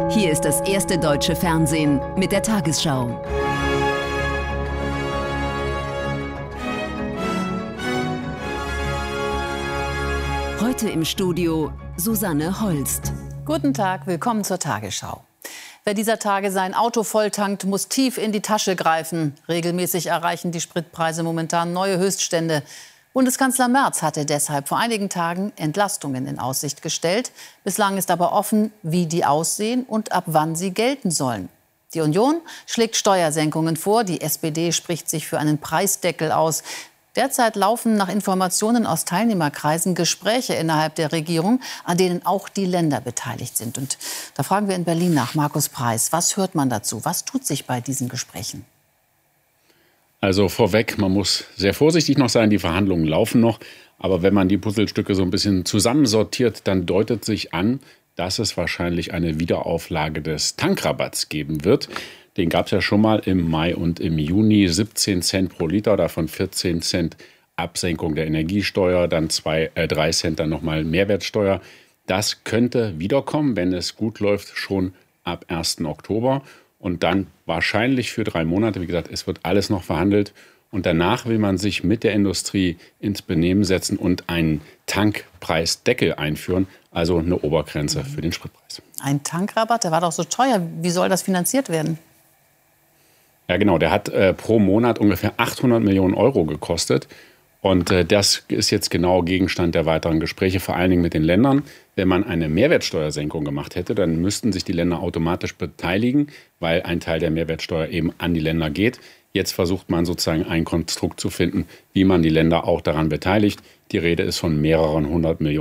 Hier ist das erste deutsche Fernsehen mit der Tagesschau. Heute im Studio Susanne Holst. Guten Tag, willkommen zur Tagesschau. Wer dieser Tage sein Auto volltankt, muss tief in die Tasche greifen. Regelmäßig erreichen die Spritpreise momentan neue Höchststände. Bundeskanzler Merz hatte deshalb vor einigen Tagen Entlastungen in Aussicht gestellt. Bislang ist aber offen, wie die aussehen und ab wann sie gelten sollen. Die Union schlägt Steuersenkungen vor. Die SPD spricht sich für einen Preisdeckel aus. Derzeit laufen nach Informationen aus Teilnehmerkreisen Gespräche innerhalb der Regierung, an denen auch die Länder beteiligt sind. Und da fragen wir in Berlin nach Markus Preis. Was hört man dazu? Was tut sich bei diesen Gesprächen? Also vorweg, man muss sehr vorsichtig noch sein, die Verhandlungen laufen noch. Aber wenn man die Puzzlestücke so ein bisschen zusammensortiert, dann deutet sich an, dass es wahrscheinlich eine Wiederauflage des Tankrabatts geben wird. Den gab es ja schon mal im Mai und im Juni, 17 Cent pro Liter, davon 14 Cent Absenkung der Energiesteuer, dann 3 Cent dann nochmal Mehrwertsteuer. Das könnte wiederkommen, wenn es gut läuft, schon ab 1. Oktober. Und dann wahrscheinlich für 3 Monate. Wie gesagt, es wird alles noch verhandelt. Und danach will man sich mit der Industrie ins Benehmen setzen und einen Tankpreisdeckel einführen, also eine Obergrenze für den Spritpreis. Ein Tankrabatt, der war doch so teuer. Wie soll das finanziert werden? Ja genau, der hat pro Monat ungefähr 800 Millionen Euro gekostet. Und das ist jetzt genau Gegenstand der weiteren Gespräche, vor allen Dingen mit den Ländern. Wenn man eine Mehrwertsteuersenkung gemacht hätte, dann müssten sich die Länder automatisch beteiligen, weil ein Teil der Mehrwertsteuer eben an die Länder geht. Jetzt versucht man sozusagen ein Konstrukt zu finden, wie man die Länder auch daran beteiligt. Die Rede ist von mehreren 100 Millionen.